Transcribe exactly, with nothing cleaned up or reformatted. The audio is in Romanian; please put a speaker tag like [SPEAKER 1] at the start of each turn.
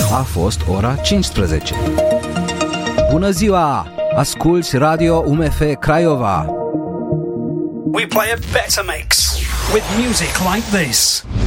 [SPEAKER 1] A fost ora cincisprezece. Bună ziua! Asculți Radio U M F Craiova.
[SPEAKER 2] We play a better mix with music like this.